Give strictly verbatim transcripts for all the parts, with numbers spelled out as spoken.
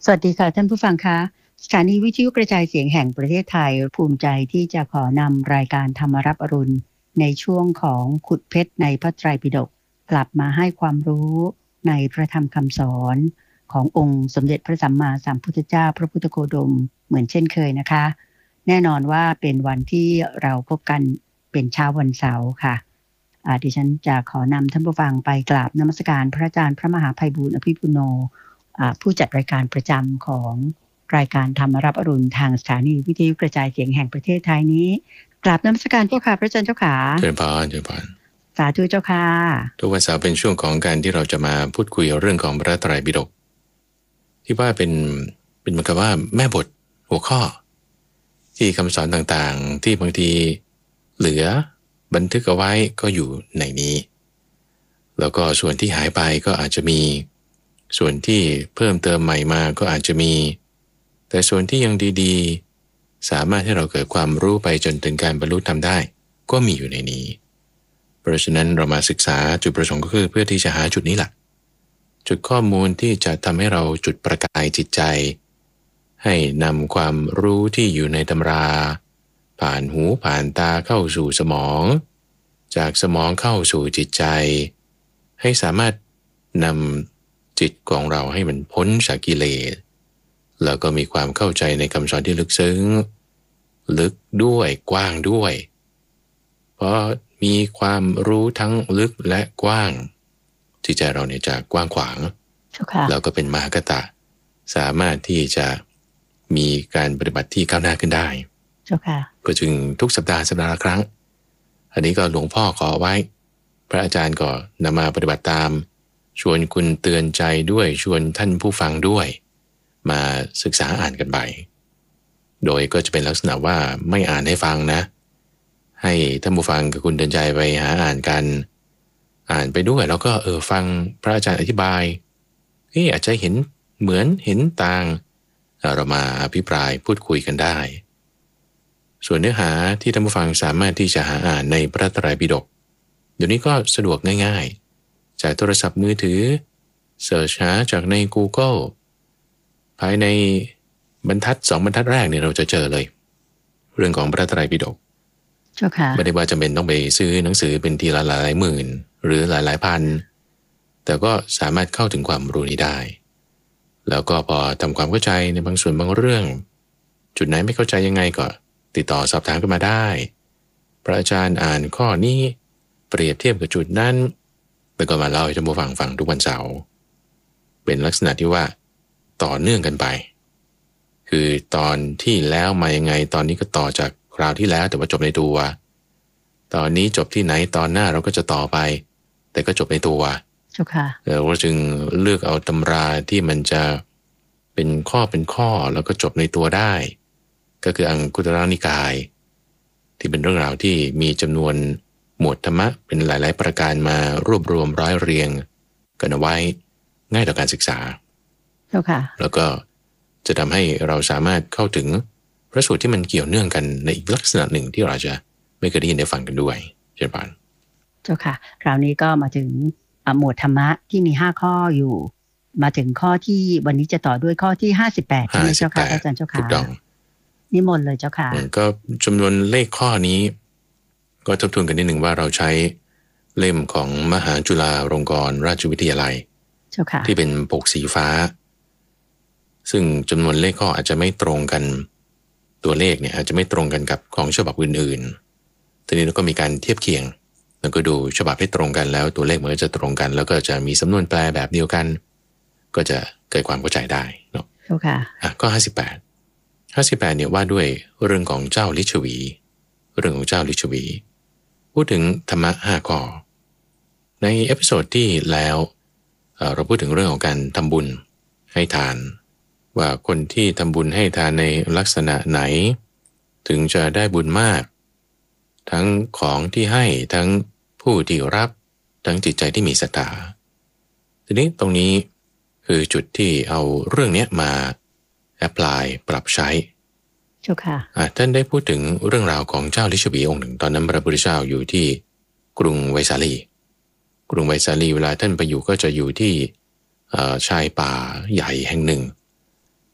สวัสดีค่ะท่านผู้ฟังคะสถานีวิทยุกระจายเสียงแห่งประเทศไทยภูมิใจที่จะขอนำรายการธรรมรับอรุณในช่วงของขุดเพชรในพระไตรปิฎกกลับมาให้ความรู้ในพระธรรมคำสอนขององค์สมเด็จพระสัมมาสัมพุทธเจ้าพระพุทธโคดมเหมือนเช่นเคยนะคะแน่นอนว่าเป็นวันที่เราพบกันเป็นเช้าวันเสาร์ค่ะดิฉันจะขอนำท่านผู้ฟังไปกราบนมัสการพระอาจารย์พระมหาไพบูลย์อภิปุโนผู้จัดรายการประจำของรายการธรรมรับอรุณทางสถานีวิทยุกระจายเสียงแห่งประเทศไทยนี้กราบนมัสการเจ้าค่ะพระอาจารย์เจ้าค่ะเจริญพรเจริญพรสาธุเจ้าค่ะทุกวันเสาร์เป็นช่วงของการที่เราจะมาพูดคุยเรื่องของพระไตรปิฎกที่ว่าเป็นเป็นเหมือนกับว่าแม่บทหัวข้อที่คำสอนต่างๆที่บางทีเหลือบันทึกเอาไว้ก็อยู่ในนี้แล้วก็ส่วนที่หายไปก็อาจจะมีส่วนที่เพิ่มเติมใหม่มาก็อาจจะมีแต่ส่วนที่ยังดีๆสามารถให้เราเกิดความรู้ไปจนถึงการบรรลุธรรมได้ก็มีอยู่ในนี้เพราะฉะนั้นเรามาศึกษาจุดประสงค์ก็คือเพื่อที่จะหาจุดนี้แหละจุดข้อมูลที่จะทำให้เราจุดประกายจิตใจให้นำความรู้ที่อยู่ในตำราผ่านหูผ่านตาเข้าสู่สมองจากสมองเข้าสู่จิตใจให้สามารถนำจิตของเราให้มันพ้นจากกิเลสแล้วก็มีความเข้าใจในคำสอนที่ลึกซึ้งลึกด้วยกว้างด้วยเพราะมีความรู้ทั้งลึกและกว้างจิตใจเราเนี่ยจะกว้างขวางแล้วก็เป็นมหากตะสามารถที่จะมีการปฏิบัติที่ก้าวหน้าขึ้นได้ก็จึงทุกสัปดาห์สัปดาห์ละครั้งอันนี้ก็หลวงพ่อขอไว้พระอาจารย์ก็นำมาปฏิบัติตามชวนคุณเตือนใจด้วยชวนท่านผู้ฟังด้วยมาศึกษาอ่านกันไปโดยก็จะเป็นลักษณะว่าไม่อ่านให้ฟังนะให้ท่านผู้ฟังกับคุณเตือนใจไปหาอ่านกันอ่านไปด้วยแล้วก็เออฟังพระอาจารย์อธิบายเฮ้ยอาจจะเห็นเหมือนเห็นต่างเรามาอภิปรายพูดคุยกันได้ส่วนเนื้อหาที่ท่านผู้ฟังสามารถที่จะหาอ่านในพระไตรปิฎกเดี๋ยวนี้ก็สะดวกง่ายๆจากโทรศัพท์มือถือเสิร์ชหาจากใน Google ภายในบรรทัดสองบรรทัดแรกเนี่ยเราจะเจอเลยเรื่องของพระไตรปิฎกไม่ได้ว่าจำเป็นต้องไปซื้อหนังสือเป็นทีละหลายหมื่นหรือหลายๆพันแต่ก็สามารถเข้าถึงความรู้นี้ได้แล้วก็พอทำความเข้าใจในบางส่วนบางเรื่องจุดไหนไม่เข้าใจยังไงก็ติดต่อสอบถามกันมาได้พระอาจารย์อ่านข้อนี้เปรียบเทียบกับจุดนั้นแล้วก็มาเล่าให้ท่านผู้ฟังฟังทุกวันเสาร์เป็นลักษณะที่ว่าต่อเนื่องกันไปคือตอนที่แล้วมายังไงตอนนี้ก็ต่อจากคราวที่แล้วแต่ว่าจบในตัวตอนนี้จบที่ไหนตอนหน้าเราก็จะต่อไปแต่ก็จบในตัวเราก็จึงเลือกเอาตำราที่มันจะเป็นข้อเป็นข้อแล้วก็จบในตัวได้ก็คืออังคุตรนิกายที่เป็นเรื่องราวที่มีจำนวนหมวดธรรมะเป็นหลายๆประการมารวบรวมร้อยเรียงกันเอาไว้ง่ายต่อการศึกษาแล้วก็จะทำให้เราสามารถเข้าถึงพระสูตรที่มันเกี่ยวเนื่องกันในอีกลักษณะหนึ่งที่เราจะไม่เคยได้ยินได้ฟังกันด้วยเช่นกันเจ้าค่ะคราวนี้ก็มาถึงหมวดธรรมะที่มีห้าข้ออยู่มาถึงข้อที่วันนี้จะต่อด้วยข้อที่ห้าสิบแปดใช่ไหมเจ้าค่ะอาจารย์เจ้าค่ะถูกต้องนิมนต์เลยเจ้าค่ะก็จำนวนเลขข้อนี้ก็ทบทวนกันนิดหนึ่งว่าเราใช้เล่มของมหาจุฬาลงกรณราชวิทยาลัยที่เป็นปกสีฟ้าซึ่งจำนวนเลขข้ออาจจะไม่ตรงกันตัวเลขเนี่ยอาจจะไม่ตรงกันกับของฉบับอื่นๆทีนี้เราก็มีการเทียบเคียงแล้วก็ดูฉบับให้ตรงกันแล้วตัวเลขมันก็จะตรงกันแล้วก็จะมีสำนวนแปลแบบเดียวกันก็จะเกิดความเข้าใจได้เนาะค่ะอ่ะก็ห้าสิบแปด ห้าสิบแปดเนี่ยว่าด้วยเรื่องของเจ้าลิชวีเรื่องของเจ้าลิชวีพูดถึงธรรมะห้าข้อในเอพิโซดที่แล้วเอ่อเราพูดถึงเรื่องของการทำบุญให้ทานว่าคนที่ทำบุญให้ทานในลักษณะไหนถึงจะได้บุญมากทั้งของที่ให้ทั้งผู้ที่รับทั้งจิตใจที่มีศรัทธาทีนี้ตรงนี้คือจุดที่เอาเรื่องนี้มาแอพพลายปรับใช้เจ้าค่ะท่านได้พูดถึงเรื่องราวของเจ้าลิชวีองค์หนึ่งตอนนั้นพระพุทธเจ้าอยู่ที่กรุงไวสาลีกรุงไวสาลีเวลาท่านไปอยู่ก็จะอยู่ที่ชายป่าใหญ่แห่งหนึ่ง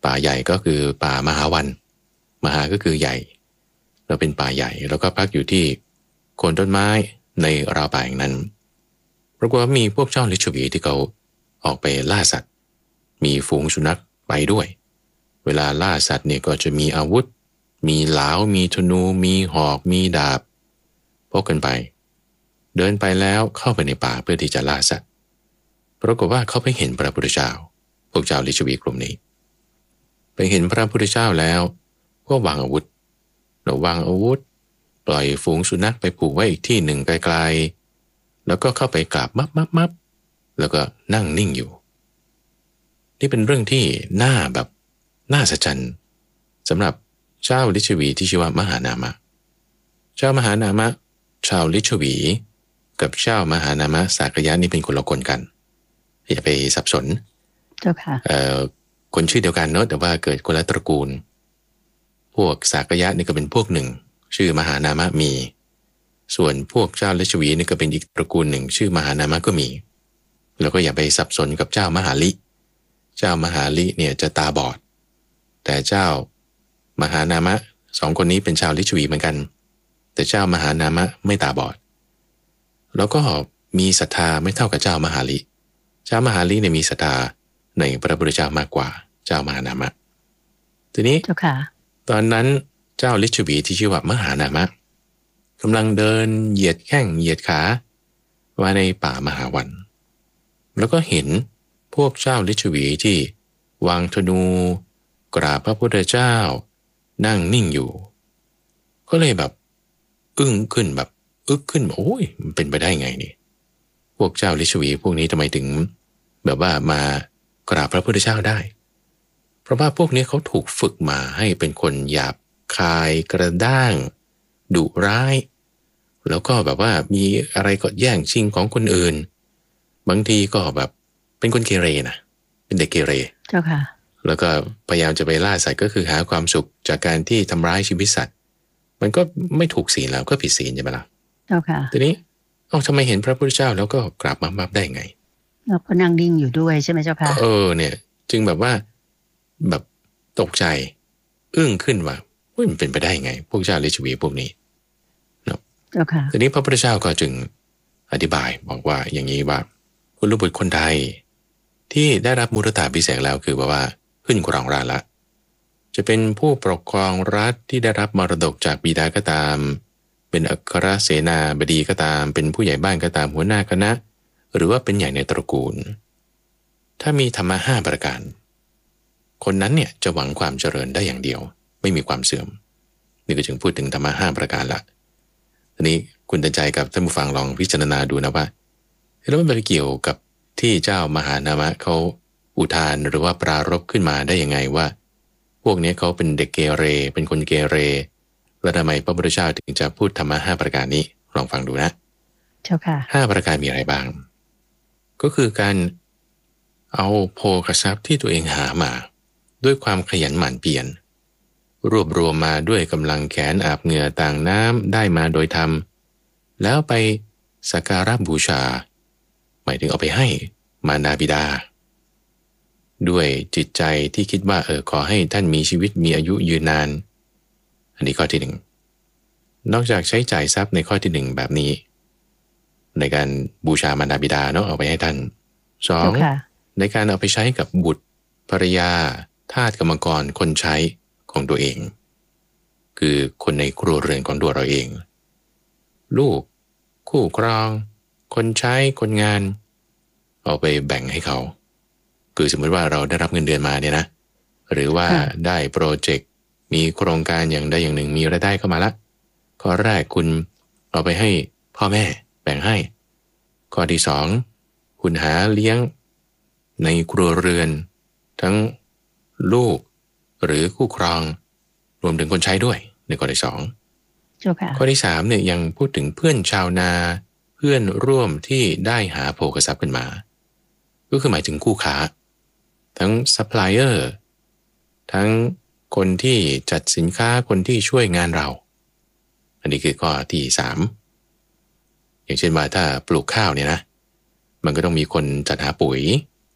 ป่าใหญ่ก็คือป่ามหาวันมหาก็คือใหญ่เราเป็นป่าใหญ่แล้วก็พักอยู่ที่โคนต้นไม้ในราวป่าอย่างนั้นปรากฏว่ามีพวกเจ้าลิชวีที่เขาออกไปล่าสัตว์มีฝูงสุนัขไปด้วยเวลาล่าสัตว์เนี่ยก็จะมีอาวุธมีหลาวมีธนูมีหอกมีดาบพกกันไปเดินไปแล้วเข้าไปในป่าเพื่อที่จะล่าสัตว์ปรากฏว่าเขาไปเห็นพระพุทธเจ้าพวกเจ้าลิชวีกลุ่มนี้ไปเห็นพระพุทธเจ้าแล้วก็วางอาวุธเราวางอาวุธปล่อยฝูงสุนัขไปผูกไว้อีกที่หนึ่งไกลๆแล้วก็เข้าไปกราบมับมับมับแล้วก็นั่งนิ่งอยู่นี่เป็นเรื่องที่น่าแบบน่าสะใจสำหรับเจ้าลิชวีที่ชื่อว่ามหานามะเจ้ามหานามะชาวลิชวีกับเจ้ามหานามะสากยะนี่เป็นคนละคนกันอย่าไปสับสนเจ้าค่ะเอ่อคนชื่อเดียวกันเนอะแต่ว่าเกิดคนละตระกูลพวกสากยะนี่ก็เป็นพวกหนึ่งชื่อมหานามะมีส่วนพวกเจ้าลิชวีนี่ก็เป็นอีกตระกูลหนึ่งชื่อมหานามะก็มีแล้วก็อย่าไปสับสนกับเจ้ามหาลิเจ้ามหาลิเนี่ยจะตาบอดแต่เจ้ามหานามะสองคนนี้เป็นชาวลิชวีเหมือนกันแต่เจ้ามหานามะไม่ตาบอดแล้วก็มีศรัทธาไม่เท่ากับเจ้ามหาลิเจ้ามหาลิเนี่ยมีศรัทธาในพระพุทธเจ้ามากกว่าเจ้ามหานามะทีนี้ตอนนั้นเจ้าลิชวีที่ชื่อว่ามหานามะกำลังเดินเหยียดแข้งเหยียดขามาในป่ามหาวันแล้วก็เห็นพวกเจ้าลิชวีที่วางธนูกราบพระพุทธเจ้านั่งนิ่งอยู่ก็เลยแบบอึ้งขึ้นแบบอึกขึ้นโอ้ยมันเป็นไปได้ไงนี่พวกเจ้าลิชวีพวกนี้ทำไมถึงแบบว่ามากราบพระพุทธเจ้าได้เพราะว่าพวกนี้เขาถูกฝึกมาให้เป็นคนหยาบคายกระด้างดุร้ายแล้วก็แบบว่ามีอะไรก็แย่งชิงของคนอื่นบางทีก็แบบเป็นคนเกเรนะเป็นเด็กเกเรเจ้าค่ะแล้วก็พยายามจะไปล่าสัตว์ก็คือหาความสุขจากการที่ทำร้ายชีวิตสัตว์มันก็ไม่ถูกศีลแล้วก็ผิดศีลใช่ไหมล่ะเจ้าค่ะทีนี้เอ้าทำไมเห็นพระพุทธเจ้าแล้วก็กราบมับๆได้ไงแล้วก็นั่งนิ่งอยู่ด้วยใช่ไหมเจ้าค่ะเออเนี่ยจึงแบบว่าแบบตกใจอึ้งขึ้นว่าว่ามันเป็นไปได้ไงพวกเจ้าลิชวีพวกนี้เนาะเจ้าค่ะทีนี้พระพุทธเจ้าก็จึงอธิบายบอกว่าอย่างนี้ว่ากุลบุตรคนใดที่ได้รับมุรตาภิเษกแล้วคือว่าขึ้นครองราชละจะเป็นผู้ปกครองรัฐที่ได้รับมรดกจากบิดาก็ตามเป็นอัครเสนาบดีก็ตามเป็นผู้ใหญ่บ้านก็ตามหัวหน้าคณะหรือว่าเป็นใหญ่ในตระกูลถ้ามีธรรมะห้าประการคนนั้นเนี่ยจะหวังความเจริญได้อย่างเดียวไม่มีความเสื่อมนี่ก็จึงพูดถึงธรรมะห้าประการละทีนี้คุณตั้งใจกับท่านผู้ฟังลองพิจารณาดูนะว่าแล้วมันไปเกี่ยวกับที่เจ้ามหานามะเขาอุทานหรือว่าปรารภขึ้นมาได้ยังไงว่าพวกนี้เขาเป็นเด็กเกเรเป็นคนเกเรแล้วทำไมพระพุทธเจ้าถึงจะพูดธรรมะห้าประการนี้ลองฟังดูนะเจ้าค่ะห้าประการมีอะไรบ้างก็คือการเอาโภคทรัพย์ที่ตัวเองหามาด้วยความขยันหมั่นเพียรรวบรวมมาด้วยกำลังแขนอาบเหงื่อต่างน้ำได้มาโดยธรรมแล้วไปสักการะบูชาหมายถึงเอาไปให้มารดาบิดาด้วยจิตใจที่คิดว่าเออขอให้ท่านมีชีวิตมีอายุยืนนานอันนี้ข้อที่หนึ่งนอกจากใช้จ่ายทรัพย์ในข้อที่หนึ่งแบบนี้ในการบูชามารดาบิดาเนาะเอาไปให้ท่านสองในการเอาไปใช้กับบุตรภรรยาทาสกรรมกรคนใช้ของตัวเองคือคนในครัวเรือนของตัวเราเองลูกคู่ครองคนใช้คนงานเอาไปแบ่งให้เขาคือสมมติว่าเราได้รับเงินเดือนมาเนี่ยนะหรือว่าได้โปรเจกต์มีโครงการอย่างใดอย่างหนึ่งมีรายได้เข้ามาละข้อแรกคุณเอาไปให้พ่อแม่แบ่งให้ข้อที่สองคุณหาเลี้ยงในครัวเรือนทั้งลูกหรือคู่ครองรวมถึงคนใช้ด้วยในข้อที่สองข้อที่สามเนี่ยยังพูดถึงเพื่อนชาวนาเพื่อนร่วมที่ได้หาโภคทรัพย์ขึ้นมาก็คือหมายถึงคู่ค้าทั้งซัพพลายเออร์ทั้งคนที่จัดสินค้าคนที่ช่วยงานเราอันนี้คือข้อที่สามอย่างเช่นว่าถ้าปลูกข้าวเนี่ยนะมันก็ต้องมีคนจัดหาปุ๋ย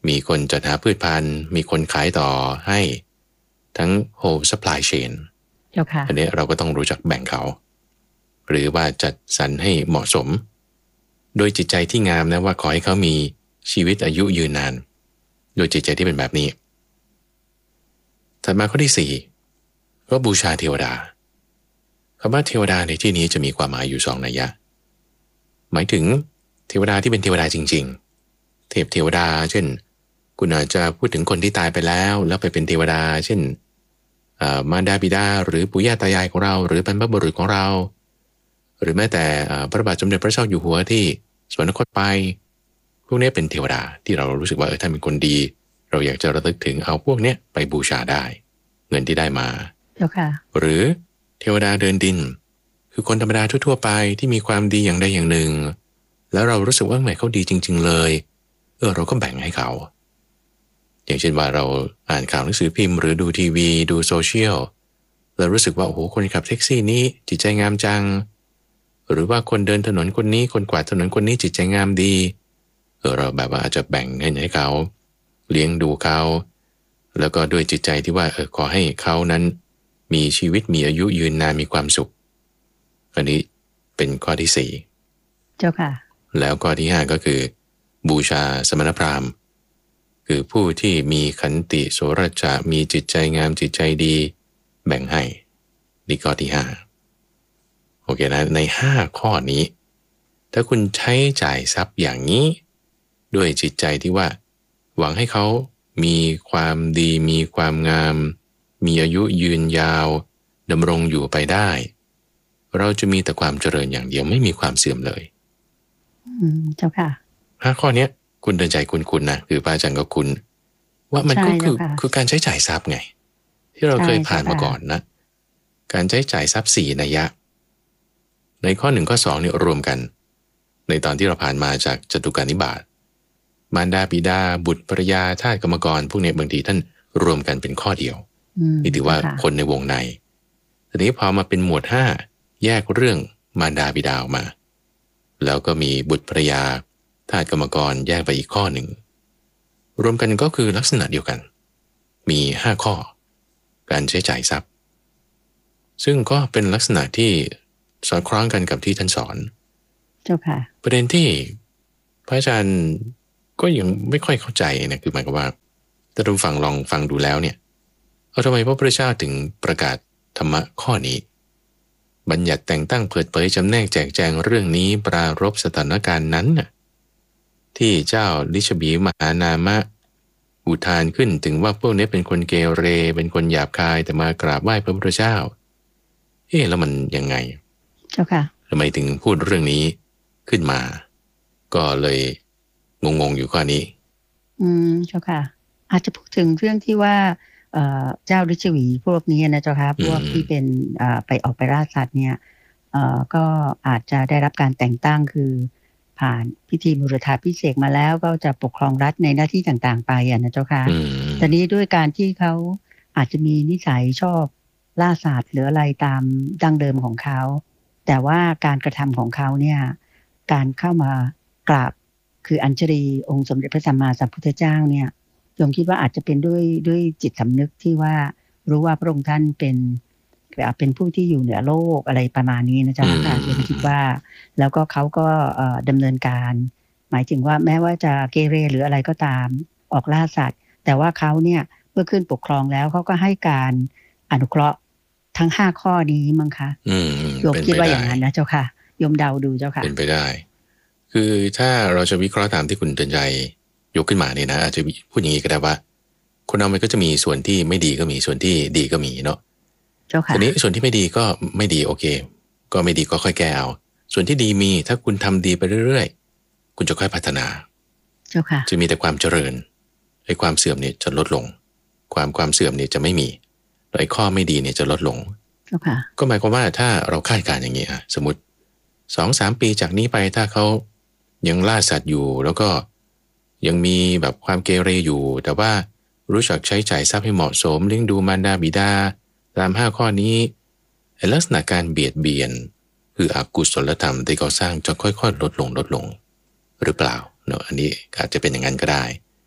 มีคนจัดหาพืชพันธุ์มีคนขายต่อให้ทั้ง whole supply chain เจ้าค่ะอันนี้เราก็ต้องรู้จักแบ่งเขาหรือว่าจัดสรรให้เหมาะสมโดยจิตใจที่งามนะว่าขอให้เขามีชีวิตอายุยืนนานโดยจิตใจที่เป็นแบบนี้ถัดมาข้อที่สี่ก็บูชาเทวดาคำว่าเทวดาในที่นี้จะมีความหมายอยู่สองนัยยะหมายถึงเทวดาที่เป็นเทวดาจริงๆเทพเทวดาเช่นคุณอาจจะพูดถึงคนที่ตายไปแล้วแล้วไปเป็นเทวดาเช่นมารดาบิดาหรือปู่ย่าตายายของเราหรือบรรพบุรุษของเราหรือแม้แต่พระบาทสมเด็จพระเจ้าอยู่หัวที่สวรรคตไปพวกนี้เป็นเทวดาที่เรารู้สึกว่าเออท่านเป็นคนดีเราอยากจะระลึกถึงเอาพวกนี้ไปบูชาได้เงินที่ได้มาหรือเทวดาเดินดินคือคนธรรมดาทั่วๆไปที่มีความดีอย่างใดอย่างหนึ่งแล้วเรารู้สึกว่าแหมเขาดีจริงๆเลยเออเราก็แบ่งให้เขาอย่างเช่นว่าเราอ่านข่าวหนังสือพิมพ์หรือดูทีวีดูโซเชียลเรารู้สึกว่าโอ้โหคนขับแท็กซี่นี้จิตใจงามจังหรือว่าคนเดินถนนคนนี้คนกวาดถนนคนนี้จิตใจงามดีเออเราแบบว่าอาจจะแบ่งเงินให้เขาเลี้ยงดูเขาแล้วก็ด้วยจิตใจที่ว่าเออขอให้เขานั้นมีชีวิตมีอายุยืนนานมีความสุขอันนี้เป็นข้อที่สี่เจ้าค่ะแล้วข้อที่ห้าก็คือบูชาสมณพราหมณ์คือผู้ที่มีขันติโสรจะมีจิตใจงามจิตใจดีแบ่งให้นี่ข้อที่ห้าโอเคนะในห้าข้อนี้ถ้าคุณใช้จ่ายทรัพย์อย่างนี้ด้วยจิตใจที่ว่าหวังให้เขามีความดีมีความงามมีอายุยืนยาวดำรงอยู่ไปได้เราจะมีแต่ความเจริญอย่างเดียวไม่มีความเสื่อมเลยอืมเจ้าค่ะห้าข้อนี้คุณเดินใจคุณคุณนะคือพระอาจารย์ก็คุณว่ามันก็คือคือการใช้จ่ายทรัพย์ไงที่เราเคยผ่านมาก่อนนะการใช้จ่ายทรัพย์สี่นัยยะในข้อหนึ่งข้อสองเนี่ยรวมกันในตอนที่เราผ่านมาจากจตุการนิบาตมารดาบิดาบุตรภรยาทาสกรรมกรพวกนี้บางทีท่านรวมกันเป็นข้อเดียวนี่ถือว่าคนในวงในทีนี้พอมาเป็นหมวดห้าแยกเรื่องมารดาบิดาออกมาแล้วก็มีบุตรภรยาทาสกรรมกรแยกไปอีกข้อหนึ่งรวมกันก็คือลักษณะเดียวกันมีห้าข้อการใช้จ่ายทรัพย์ซึ่งก็เป็นลักษณะที่สอดคล้องกันกับที่ท่านสอนเจ้าค่ะประเด็นที่พระอาจารย์ก็ยังไม่ค่อยเข้าใจนะคือหมายความว่าถ้าเราฟังลองฟังดูแล้วเนี่ยเอาทำไมพระพุทธเจ้าถึงประกาศธรรมะข้อนี้บัญญัติแต่งตั้งเปิดเผยจำแนกแจกแจงเรื่องนี้ปรารภสถานการณ์นั้นน่ะที่เจ้าลิชบีมหานามะอุทานขึ้นถึงว่าพวกนี้เป็นคนเกเรเป็นคนหยาบคายแต่มากราบไหว้พระพุทธเจ้าเอ๊ะแล้วมันยังไงเจ้าค่ะทำไมถึงพูดเรื่องนี้ขึ้นมาก็เลยงงๆอยู่ข้อนี้อืมเจ้าค่ะอาจจะพูดถึงเรื่องที่ว่าเจ้าฤชวีพวกนี้นะเจ้าค่ะพวกที่เป็นไปออกไปล่าสัตว์เนี่ยก็อาจจะได้รับการแต่งตั้งคือผ่านพิธีมุรธาภิเษกมาแล้วก็จะปกครองรัฐในหน้าที่ต่างๆไปอ่ะนะเจ้าค่ะแต่นี้ด้วยการที่เขาอาจจะมีนิสัยชอบล่าสัตว์หรืออะไรตามดั้งเดิมของเขาแต่ว่าการกระทำของเขาเนี่ยการเข้ามากราบคืออัญชลีองค์สมเด็จพระสัมมาสัมพุทธเจ้าเนี่ยโยมคิดว่าอาจจะเป็นด้วยด้วยจิตสำนึกที่ว่ารู้ว่าพระองค์ท่านเป็นเป็นผู้ที่อยู่เหนือโลกอะไรประมาณนี้นะจ๊ะค่ะโยมคิดว่าแล้วก็เขาก็ดำเนินการหมายถึงว่าแม้ว่าจะเกเรหรืออะไรก็ตามออกล่าสัตว์แต่ว่าเขาเนี่ยเมื่อขึ้นปกครองแล้วเขาก็ให้การอนุเคราะห์ทั้งห้าข้อนี้มั้งคะโยมคิดว่าอย่างนั้นนะเจ้าค่ะโยมเดาดูเจ้าค่ะเป็นไปได้คือถ้าเราจะวิเคราะห์ตามที่คุณเตือนใจยกขึ้นมาเนี่ยนะอาจจะพูดอย่างนี้ก็ได้ว่าคนเรามันก็จะมีส่วนที่ไม่ดีก็มีส่วนที่ดีก็มีเนาะเจ้าค่ะทีนี้ส่วนที่ไม่ดีก็ไม่ดีโอเคก็ไม่ดีก็ค่อยแก้เอาส่วนที่ดีมีถ้าคุณทำดีไปเรื่อยๆคุณจะค่อยพัฒนาเจ้าค่ะจะมีแต่ความเจริญไอ้ความเสื่อมเนี่ยจะลดลงความความเสื่อมเนี่ยจะไม่มีไอ้ข้อไม่ดีเนี่ยจะลดลงเจ้าค่ะก็หมายความว่าถ้าเราคาดการณ์อย่างนี้อ่ะสมมติ สองสาม ปีจากนี้ไปถ้าเขายังล่าสัตว์อยู่แล้วก็ยังมีแบบความเกเรอยู่แต่ว่ารู้จักใช้จ่ายทรัพย์ให้เหมาะสมเลี้ยงดูมารดาบิดาตามห้าข้อนี้ลักษณะการเบียดเบียนคืออกุศลธรรมที่เขาสร้างจะค่อยๆลดลงลดลงหรือเปล่าเนาะอันนี้อาจจะเป็นอย่างนั้นก็ได้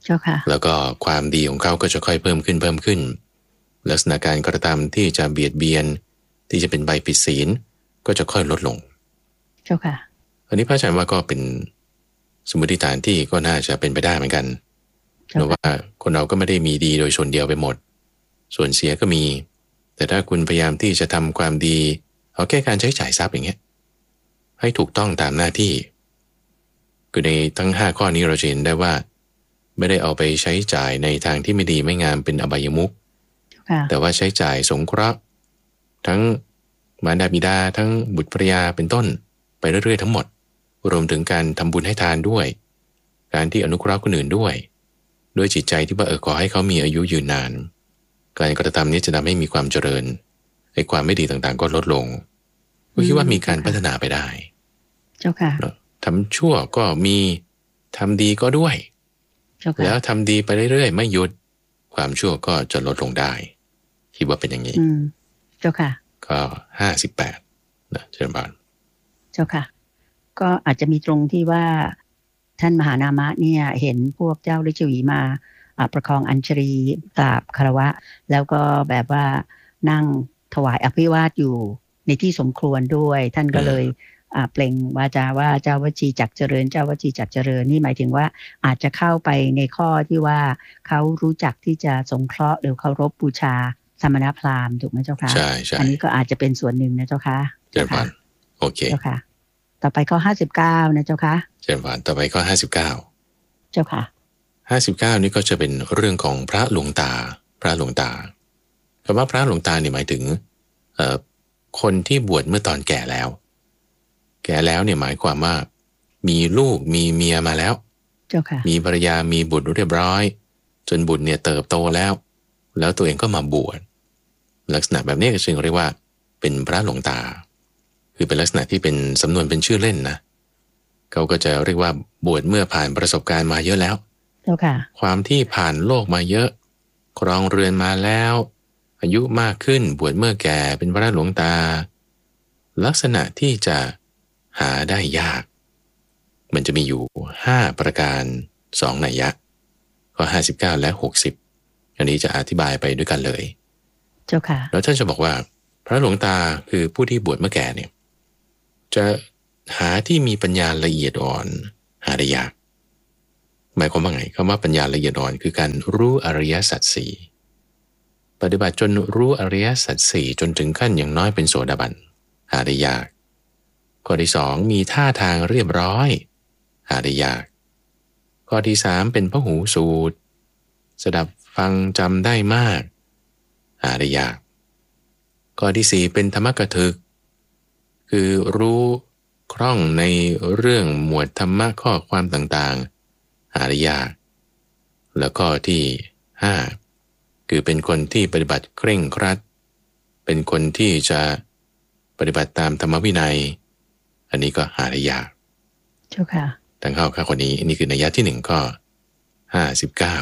เจ้าค่ะแล้วก็ความดีของเขาก็จะค่อยเพิ่มขึ้นเพิ่มขึ้นลักษณะการกระทำที่จะเบียดเบียนที่จะเป็นใบผิดศีลก็จะค่อยลดลงเจ้าค่ะอันนี้พระอาจารย์ว่าก็เป็นสมมติฐานที่ก็น่าจะเป็นไปได้เหมือนกันเพราะว่าคนเราก็ไม่ได้มีดีโดยส่วนเดียวไปหมดส่วนเสียก็มีแต่ถ้าคุณพยายามที่จะทำความดีเอาแค่การใช้จ่ายทรัพย์อย่างเงี้ยให้ถูกต้องตามหน้าที่คือในทั้งห้าข้อนี้เราจะเห็นได้ว่าไม่ได้เอาไปใช้จ่ายในทางที่ไม่ดีไม่งามเป็นอบายมุขแต่ว่าใช้จ่ายสงเคราะห์ทั้งมารดาบิดาทั้งบุตรภรรยาเป็นต้นไปเรื่อยๆทั้งหมดรวมถึงการทำบุญให้ทานด้วยการที่อนุเคราะห์คนอื่นด้วยด้วยจิตใจที่ว่าเออขอให้เขามีอายุยืนนานการกระทำนี้จะทำให้มีความเจริญไอ้ความไม่ดีต่างๆก็ลดลงก็คิดว่ามีการพัฒนาไปได้เจ้าค่ะทำชั่วก็มีทำดีก็ด้วยแล้วทำดีไปเรื่อยๆไม่หยุดความชั่วก็จะลดลงได้คิดว่าเป็นอย่างนี้เจ้าค่ะก็ห้าสิบแปดนะเชิญบานเจ้าค่ะก็อาจจะมีตรงที่ว่าท่านมหานามะเนี่ยเห็นพวกเจ้าฤาษีวีมาประคองอัญชลีกราบคารวะแล้วก็แบบว่านั่งถวายอภิวาทอยู่ในที่สมควรด้วยท่านก็เลยเปล่งวาจาว่าเจ้าวจีจักเจริญเจ้าวจีจักเจริญนี่หมายถึงว่าอาจจะเข้าไปในข้อที่ว่าเขารู้จักที่จะสงเคราะห์หรือเคารพบูชาสมณพราหมณ์ถูกไหมเจ้าคะใช่ใช่อันนี้ก็อาจจะเป็นส่วนหนึ่งนะเจ้าคะเชิญบานโอเคเจ้าค่ะต่อไปข้อห้าสิบเก้านะเจ้าคะเชิญบานต่อไปข้อห้าสิบเก้าเจ้าค่ะห้าสิบเก้านี่ก็จะเป็นเรื่องของพระหลวงตาพระหลวงตาคำว่าพระหลวงตาเนี่ยหมายถึงเอ่อคนที่บวชเมื่อตอนแก่แล้วแก่แล้วเนี่ยหมายความว่ามีลูกมีเมียมาแล้วเจ้าค่ะมีภรรยามีบุตรเรียบร้อยจนบุตรเนี่ยเติบโตแล้วแล้วตัวเองก็มาบวชลักษณะแบบนี้ก็จึงเรียกว่าเป็นพระหลวงตาคือเป็นลักษณะที่เป็นสำนวนเป็นชื่อเล่นนะเขาก็จะเรียกว่าบวชเมื่อผ่านประสบการณ์มาเยอะแล้วความที่ผ่านโลกมาเยอะครองเรือนมาแล้วอายุมากขึ้นบวชเมื่อแก่เป็นพระหลวงตาลักษณะที่จะหาได้ยากมันจะมีอยู่ห้าประการสองนัยยะข้อห้าสิบเก้าและหกสิบอันนี้จะอธิบายไปด้วยกันเลยเจ้าค่ะแล้วท่านจะบอกว่าพระหลวงตาคือผู้ที่บวชเมื่อแก่เนี่ยจะหาที่มีปัญญาละเอียดอ่อนหาได้ยากหมายความว่าไงคำว่าปัญญาละเอียดอ่อนคือการรู้อริยสัจสี่ปฏิบัติจนรู้อริยสัจสี่จนถึงขั้นอย่างน้อยเป็นโสดาบันหาได้ยากข้อที่สองมีท่าทางเรียบร้อยหาได้ยากข้อที่สามเป็นพหูสูตรสดับฟังจำได้มากหาได้ยากข้อที่สี่เป็นธรรมกถึกคือรู้คล่องในเรื่องหมวดธรรมะข้อความต่างๆหาได้ยากแล้วก็ที่ห้าคือเป็นคนที่ปฏิบัติเคร่งครัดเป็นคนที่จะปฏิบัติตามธรรมวินัยอันนี้ก็หาได้ยากเจ้าค่ะทั้งเข้าข้อนี้นี่คือนัยยะที่หนึ่งก็ห้าสิบเก้า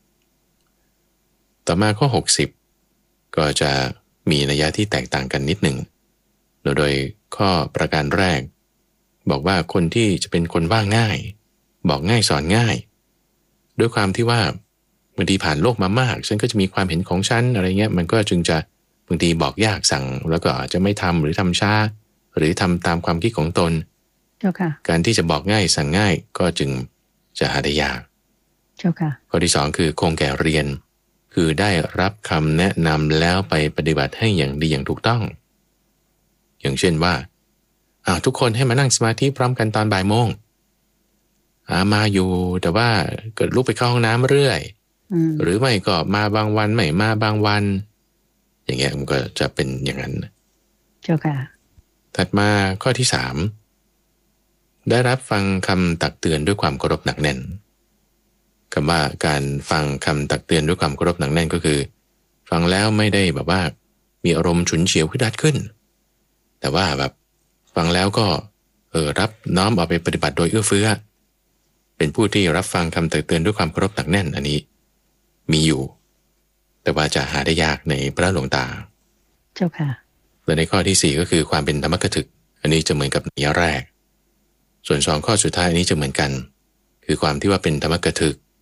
ต่อมาข้อหกสิบก็จะมีนัยยะที่แตกต่างกันนิดหนึ่งโดยข้อประการแรกบอกว่าคนที่จะเป็นคนว่าง่ายบอกง่ายสอนง่ายด้วยความที่ว่าบางทีผ่านโลกมามากฉันก็จะมีความเห็นของฉันอะไรเงี้ยมันก็จึงจะบางทีบอกยากสั่งแล้วก็อาจจะไม่ทำหรือทำช้าหรือทำตามความคิดของตนเจ้าค่ะการที่จะบอกง่ายสั่งง่ายก็จึงจะหาได้ยากเจ้าค่ะข้อที่สองคือคงแก่เรียนคือได้รับคำแนะนำแล้วไปปฏิบัติให้อย่างดีอย่างถูกต้องอย่างเช่นว่าอ้าวทุกคนให้มานั่งสมาธิพร้อมกันตอนบ่ายโมงอามาอยู่แต่ว่าเกิดลุกไปเข้าห้องน้ำเรื่อยหรือไม่ก็มาบางวันไม่มาบางวันอย่างเงี้ยมันก็จะเป็นอย่างนั้นเจ้าค่ะถัดมาข้อที่สามได้รับฟังคำตักเตือนด้วยความเคารพหนักแน่นคำว่าการฟังคำตักเตือนด้วยความเคารพหนักแน่นก็คือฟังแล้วไม่ได้แบบว่ามีอารมณ์ฉุนเฉียวขึ้นดัดขึ้นแต่ว่าแบบฟังแล้วก็เออรับน้อมเอาไปปฏิบัติโดยเอื้อเฟื้อเป็นผู้ที่รับฟังคำตักเตือนด้วยความเคารพหนักแน่นอันนี้มีอยู่แต่ว่าจะหาได้ยากในพระหลวงตาเจ้าค่ะและในข้อที่สี่ก็คือความเป็นธรรมกถึกอันนี้จะเหมือนกับนัยแรกส่วนสองข้อสุดท้ายอันนี้จะเหมือนกันคือความที่ว่าเป็นธรรมกถึก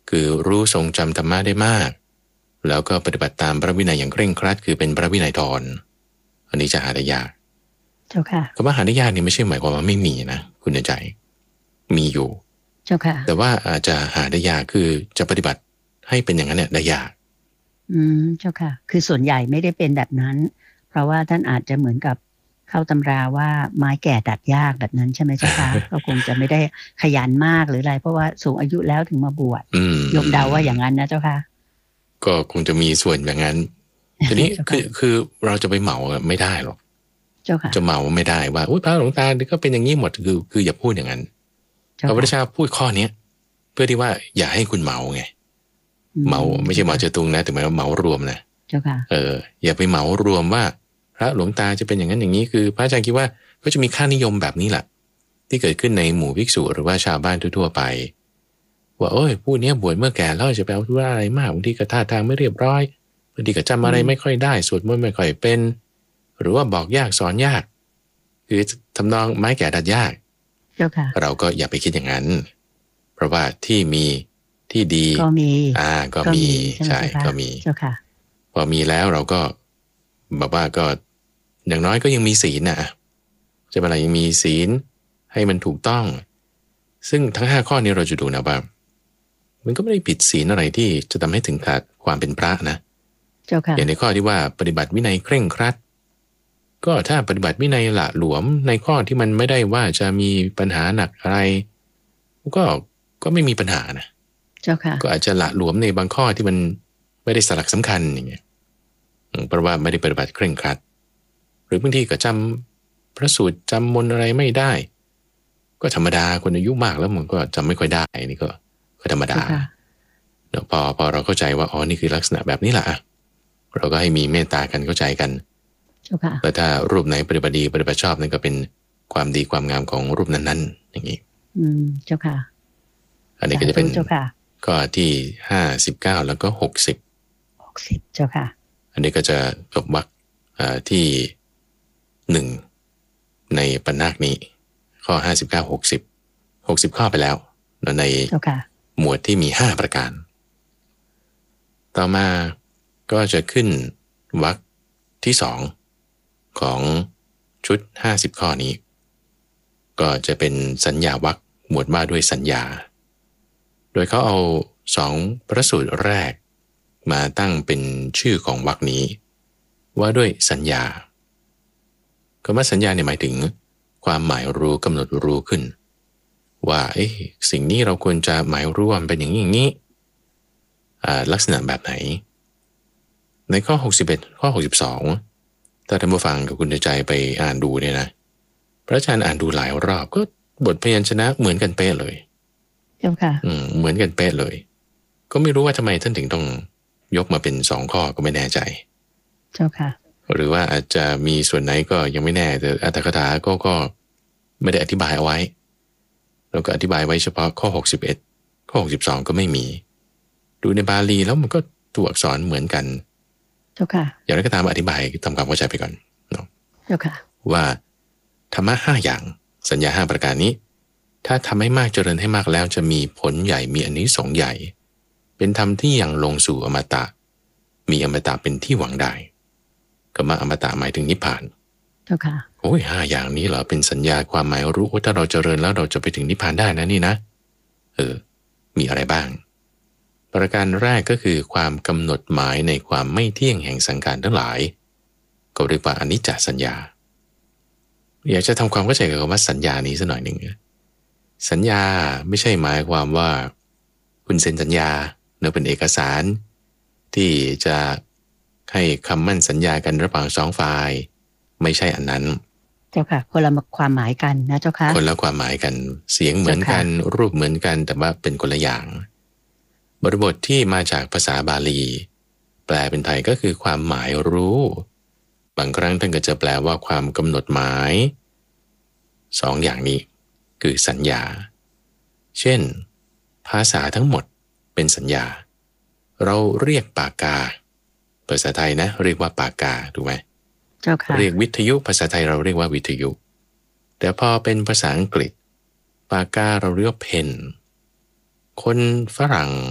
คือรู้ทรงจำธรรมะได้มากแล้วก็ปฏิบัติตามพระวินัยอย่างเคร่งครัดคือเป็นพระวินัยทรอันนี้จะหาได้ยากเจ้าค่ะคำว่าหาได้ยากนี่ไม่ใช่หมายความว่าไม่มีนะคุณใจมีอยู่เจ้าค่ะแต่ว่าอาจจะหาได้ยากคือจะปฏิบัติให้เป็นอย่างนั้นเนี่ยได้ยากอืมเจ้าค่ะคือส่วนใหญ่ไม่ได้เป็นแบบนั้นเพราะว่าท่านอาจจะเหมือนกับเข้าตำราว่าไม้แก่ดัดยากแบบนั้นใช่ไหมเจ้าค่ะ ก็คงจะไม่ได้ขยันมากหรืออะไรเพราะว่าสูงอายุแล้วถึงมาบวชโยมเดาว่าอย่างนั้นนะเจ้าค่ะก็คงจะมีส่วนอย่างนั้นทีนี้ คือคือเราจะไปเหมาไม่ได้หรอกเจ้าค่ะจะเหมาไม่ได้ว่าอุ้ยพระหลวงตาก็เป็นอย่างนี้หมดคือคืออย่าพูดอย่างนั้นพระพุทธเจ้าพูดข้อนี้เพื่อที่ว่าอย่าให้คุณเหมาไงเหมาไม่ใช่เหมาเจตุงนะแต่หมายว่าเหมารวมนะเจ้าค่ะเอออย่าไปเหมารวมว่าพระหลวงตาจะเป็นอย่างนั้นอย่างนี้คือพระอาจารย์คิดว่าก็จะมีค่านิยมแบบนี้แหละที่เกิดขึ้นในหมู่ภิกษุหรือว่าชาวบ้านทั่วๆไปว่าโอ้ยผู้นี้บวชเมื่อแก่แล้วจะไปเอาธุระอะไรมากบางทีก็ท่าทางไม่เรียบร้อยบางทีก็จำอะไรไม่ค่อยได้สวดมนต์ไม่ค่อยเป็นหรือว่าบอกยากสอนยากคือทำนองไม้แก่ดัดยากเจ้าค่ะเราก็อย่าไปคิดอย่างนั้นเพราะว่าที่มีที่ดีก็มีอ่าก็มีใช่ก็มีเจ้าค่ะพอมีแล้วเราก็แบบว่าก็อย่างน้อยก็ยังมีศีลนะจะเป็นอะไรยังมีศีลให้มันถูกต้องซึ่งทั้งห้าข้อนี้เราจะดูนะว่ามันก็ไม่ได้ผิดศีลอะไรที่จะทำให้ถึงขาดความเป็นพระนะเจ้าค่ะอย่างในข้อที่ว่าปฏิบัติวินัยเคร่งครัดก็ถ้าปฏิบัติวินัยละหลวมในข้อที่มันไม่ได้ว่าจะมีปัญหาหนักอะไรก็ก็ไม่มีปัญหานะเจ้าค่ะก็อาจจะละหลวมในบางข้อที่มันไม่ได้สลักสำคัญอย่างเงี้ยเพราะว่าไม่ได้ปฏิบัติเคร่งครัดหรือบางทีก็จำพระสูตรจำมนต์อะไรไม่ได้ก็ธรรมดาคนอายุมากแล้วมันก็จำไม่ค่อยได้นี่ก็ก็ธรรมดาเดี๋ยวพอพอเราเข้าใจว่าอ๋อนี่คือลักษณะแบบนี้แหละเราก็ให้มีเมตตากันเข้าใจกันแล้วถ้ารูปไหนปฏิบัติดีปฏิบัติชอบนั่นก็เป็นความดีความงามของรูปนั้นๆอย่างนี้อืมเจ้าค่ะอันนี้ก็จะเป็นข้อที่ห้าสิบเก้าแล้วก็หกสิบหกสิบเจ้าค่ะอันนี้ก็จะจบวรรคที่หนึ่งในปณากนี้ข้อห้าสิบเก้า หกสิบ หกสิบข้อไปแล้วในหมวดที่มีห้าประการต่อมาก็จะขึ้นวรรคที่สองของชุดห้าสิบข้อนี้ก็จะเป็นสัญญาวรรคหมวดว่าด้วยสัญญาโดยเขาเอาสองพระสูตรแรกมาตั้งเป็นชื่อของวรรคนี้ว่าด้วยสัญญาคำว่าสัญญาเนี่ยหมายถึงความหมายรู้กำหนดรู้ขึ้นว่าเอ๊ะสิ่งนี้เราควรจะหมายรู้ว่ามันเป็นอย่างนี้อย่างนี้ลักษณะแบบไหนในข้อหกสิบเอ็ดข้อหกสิบสองถ้าท่านผู้ฟังกับคุณใจไปอ่านดูเนี่ยนะพระอาจารย์อ่านดูหลายรอบก็บทพยัญชนะเหมือนกันเป๊ะเลยเจ้าค่ะอืมเหมือนกันเป๊ะเลยก็ไม่รู้ว่าทำไมท่านถึงต้องยกมาเป็นสองข้อก็ไม่แน่ใจเจ้าค่ะหรือว่าอาจจะมีส่วนไหนก็ยังไม่แน่แต่อัตถกถาก็ก็ไม่ได้อธิบายเอาไว้แล้วก็อธิบายไว้เฉพาะข้อหกสิบเอ็ดข้อหกสิบสองก็ไม่มีดูในบาลีแล้วมันก็ตัวอักษรเหมือนกันเจ้าค่ะอย่างไรก็ตามอธิบายทำความเข้าใจไปก่อนเนาะเจ้าค่ะว่าธรรมะห้าอย่างสัญญาห้าประการนี้ถ้าทำให้มากเจริญให้มากแล้วจะมีผลใหญ่มีอานิสงส์ใหญ่เป็นธรรมที่ยังลงสู่อมตะมีอมตะเป็นที่หวังได้คำว่าอมตะหมายถึงนิพพานเจ้าค่ะโอ้ยห้าอย่างนี้เหรอเป็นสัญญาความหมายรู้ว่าถ้าเราเจริญแล้วเราจะไปถึงนิพพานได้นะนี่นะเออมีอะไรบ้างประการแรกก็คือความกำหนดหมายในความไม่เที่ยงแห่งสังขารทั้งหลายก็เรียกว่าอนิจจสัญญาอยากจะทำความเข้าใจกับคำว่าสัญญานี้สักหน่อยหนึ่งสัญญาไม่ใช่หมายความว่าคุณเซ็นสัญญาเนื้อเป็นเอกสารที่จะให้คำมั่นสัญญากันระหว่างสองฝ่ายไม่ใช่อันนั้นเจ้าค่ะคนละความหมายกันนะเจ้าค่ะคนละความหมายกันเสียงเหมือนกันรูปเหมือนกันแต่ว่าเป็นคนละอย่างบริบทที่มาจากภาษาบาลีแปลเป็นไทยก็คือความหมายรู้บางครั้งท่านก็จะแปลว่าความกำหนดหมายสองอย่างนี้คือสัญญาเช่นภาษาทั้งหมดเป็นสัญญาเราเรียกปากกาภาษาไทยนะเรียกว่าปากกาถูกไหมเจ้าค่ะเรียกวิทยุภาษาไทยเราเรียกว่าวิทยุแต่พอเป็นภาษาอังกฤษปากกาเราเรียกว่าเพนคนฝรั่ง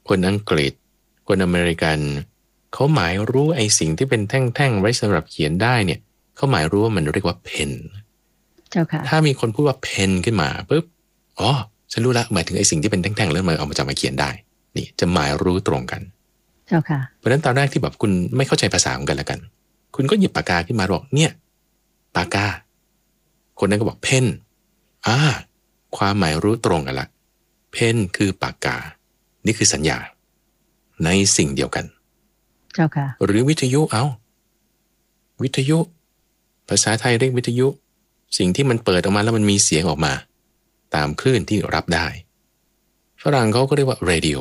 คนอังกฤษคนอเมริกันเขาหมายรู้ไอ้สิ่งที่เป็นแท่งๆไว้สำหรับเขียนได้เนี่ยเขาหมายรู้ว่ามันเรียกว่าเพนเจ้าค่ะถ้ามีคนพูดว่าเพนขึ้นมาปุ๊บอ๋อฉันรู้ละหมายถึงไอ้สิ่งที่เป็นแท่งๆแล้วมันเอามาจากมาเขียนได้นี่จะหมายรู้ตรงกันเจ้าค่ะเพราะฉะนั้นตอนแรกที่แบบคุณไม่เข้าใจภาษาของกันและกันคุณก็หยิบปากกาขึ้นมาบอกเนี่ยปากกาคนนั้นก็บอกเพนอ่าความหมายรู้ตรงกันละเพนคือปากกานี่คือสัญญาในสิ่งเดียวกันเจ้าค่ะหรือวิทยุเอาวิทยุภาษาไทยเรียกวิทยุสิ่งที่มันเปิดออกมาแล้วมันมีเสียงออกมาตามคลื่นที่รับได้ฝรั่งเขาก็เรียกว่า radio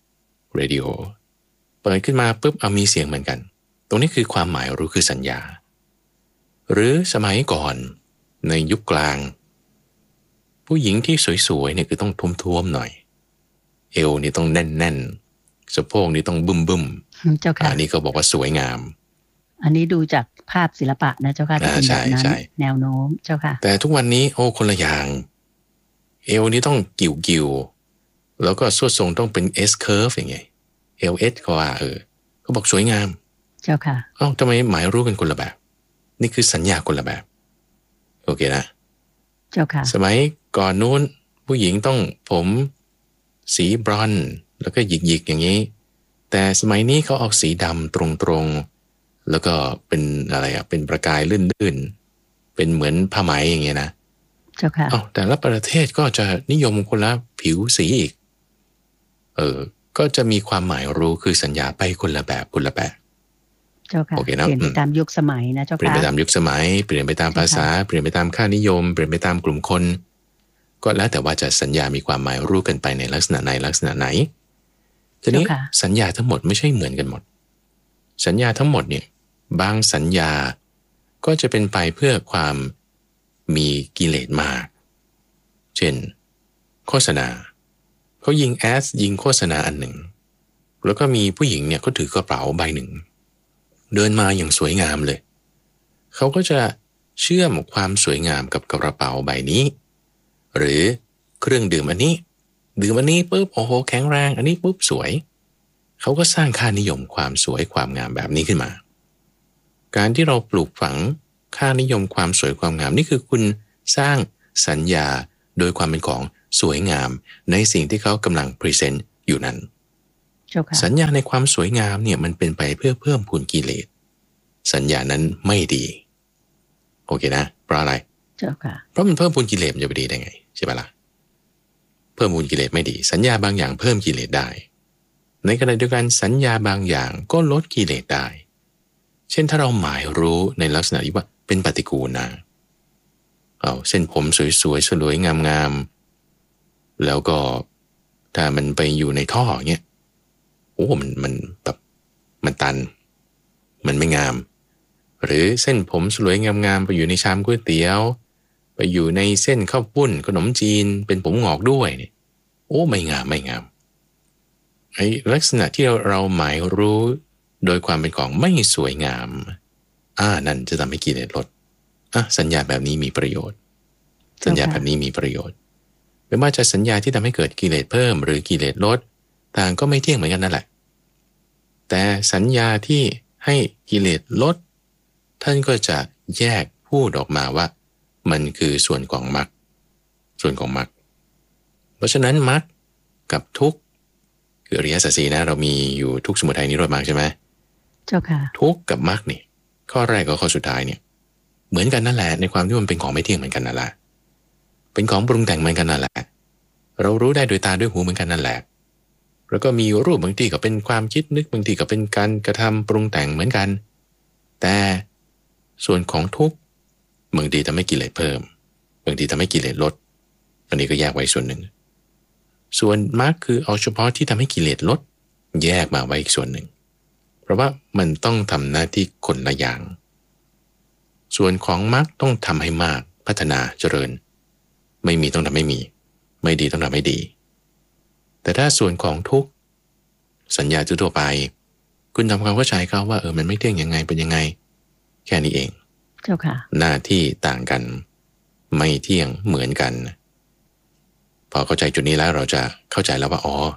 radio เปิดขึ้นมาปุ๊บเอามีเสียงเหมือนกันตรงนี้คือความหมายรู้คือสัญญาหรือสมัยก่อนในยุคกลางผู้หญิงที่สวยๆเนี่ยคือต้องท้วมๆหน่อยเอวนี่ต้องแน่นๆสะโพกนี่ต้องบึ้มๆเจ้าค่ะอันนี้ก็บอกว่าสวยงามอันนี้ดูจากภาพศิลปะนะเจ้าค่ะที่เป็นแบบนั้นแนวโน้มเจ้าค่ะแต่ทุกวันนี้โอ้คนละอย่างเอวนี่ต้องกิ่วๆแล้วก็ส่วนทรงต้องเป็น S curve อย่างเงี้ย เอล เอส เขาว่าเออเขาบอกสวยงามเจ้าค่ะเอ้าทำไมหมายรู้กันคนละแบบนี่คือสัญญาคนละแบบโอเคนะเจ้าค่ะสมัยก่อนนู้นผู้หญิงต้องผมสีบรอนซ์แล้วก็หยิกๆอย่างนี้แต่สมัยนี้เขาเอาสีดำตรงๆแล้วก็เป็นอะไรอ่ะเป็นประกายลื่นๆเป็นเหมือนผ้าไหมอย่างเงี้ยนะเจ้าค่ะเอ้าแต่ละประเทศก็จะนิยมคนละผิวสีอีกเออก็จะมีความหมายรู้คือสัญญาไปคนละแบบคนละแบบเจ้าค่ะเปลี่ยนไปตามยุคสมัยนะเจ้าค่ะเปลี่ยนไปตามยุคสมัยเปลี่ยนไปตามภาษาเปลี่ยนไปตามค่านิยมเปลี่ยนไปตามกลุ่มคนก็แล้วแต่ว่าจะสัญญามีความหมายรู้กันไปในลักษณะไหนลักษณะไหนทีนี้สัญญาทั้งหมดไม่ใช่เหมือนกันหมดสัญญาทั้งหมดเนี่ยบางสัญญาก็จะเป็นไปเพื่อความมีกิเลสมากเช่นโฆษณาเขายิงแอดยิงโฆษณาอันหนึ่งแล้วก็มีผู้หญิงเนี่ยเขาถือกระเป๋าใบหนึ่งเดินมาอย่างสวยงามเลยเขาก็จะเชื่อมความสวยงามกับกระเป๋าใบนี้หรือเครื่องดื่มอันนี้ดื่มอันนี้ปุ๊บโอ้โหแข็งแรงอันนี้ปุ๊บสวยเขาก็สร้างค่านิยมความสวยความงามแบบนี้ขึ้นมาการที่เราปลูกฝังค่านิยมความสวยความงามนี่คือคุณสร้างสัญญาโดยความเป็นของสวยงามในสิ่งที่เขากำลังพรีเซนต์อยู่นั้นสัญญาในความสวยงามเนี่ยมันเป็นไปเพื่อเพิ่มพูนกิเลสสัญญานั้นไม่ดีโอเคนะเพราะอะไรเพราะมันเพิ่มพูนกิเลสมันจะไปดีได้ไงใช่ปะล่ะเพิ่มพูนกิเลสไม่ดีสัญญาบางอย่างเพิ่มกิเลสได้ในขณะเดียวกันสัญญาบางอย่างก็ลดกิเลสได้เช่นถ้าเราหมายรู้ในลักษณะที่ว่าเป็นปฏิกูลนะเอาเส้นผมสวยๆสวยๆงามๆแล้วก็ถ้ามันไปอยู่ในท่อเงี้ยโอ้มันมันแบบมันตันมันไม่งามหรือเส้นผมสวยงามๆไปอยู่ในชามก๋วยเตี๋ยวไปอยู่ในเส้นข้าวปุ้นขนมจีนเป็นผมงอกด้วยเนี่ยโอ้ไม่งามไม่งามไอ้ลักษณะที่เราเราหมายรู้โดยความเป็นของไม่สวยงามอ่านั่นจะทำให้กิเลสลดอ่ะสัญญาแบบนี้มีประโยชน์สัญญาแบบนี้มีประโยชน์ไม่ว่าจะสัญญาที่ทำให้เกิดกิเลสเพิ่มหรือกิเลสลดต่างก็ไม่เที่ยงเหมือนกันนั่นแหละแต่สัญญาที่ให้กิเลสลดท่านก็จะแยกพูดออกมาว่ามันคือส่วนของมรรคส่วนของมรรคเพราะฉะนั้นมรรคกับทุกข์คืออริยสัจสี่นะเรามีอยู่ทุกข์สมุทัยนิโรธมรรคใช่ไหมเจ้าค่ะทุกข์กับมรรคนี่ข้อแรกกับข้อสุดท้ายเนี่ยเหมือนกันนั่นแหละในความที่มันเป็นของไม่เที่ยงเหมือนกันนั่นแหละเป็นของปรุงแต่งเหมือนกันนั่นแหละเรารู้ได้โดยตาด้วยหูเหมือนกันนั่นแหละแล้วก็มีรูปบางทีก็เป็นความคิดนึกบางทีก็เป็นการกระทำปรุงแต่งเหมือนกันแต่ส่วนของทุกข์บางทีทำให้กิเลสเพิ่มบางทีทำให้กิเลสลดอันนี้ก็แยกไว้ส่วนหนึ่งส่วนมรรคคือเอาเฉพาะที่ทำให้กิเลสลดแยกมาไว้อีกส่วนหนึ่งเพราะว่ามันต้องทำหน้าที่คนละอย่างส่วนของมรรคต้องทำให้มากพัฒนาเจริญไม่มีต้องทำให้มีไม่ดีต้องทำให้ดีแต่ถ้าส่วนของทุกข์สัญญาทั่วไปคุณทำความเข้าใจเขาว่าเออมันไม่เที่ยงยังไงเป็นยังไงแค่นี้เองเจ้าค่ะหน้าที่ต่างกันไม่เที่ยงเหมือนกันพอเข้าใจจุดนี้แล้วเราจะเข้าใจแล้วว่าอ๋อ